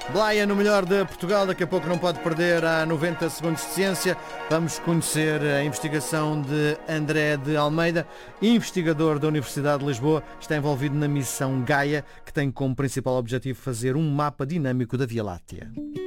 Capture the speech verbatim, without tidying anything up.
Blaia no melhor de Portugal, daqui a pouco não pode perder a noventa segundos de ciência. Vamos conhecer a investigação de André de Almeida, investigador da Universidade de Lisboa, está envolvido na missão Gaia, que tem como principal objetivo fazer um mapa dinâmico da Via Láctea.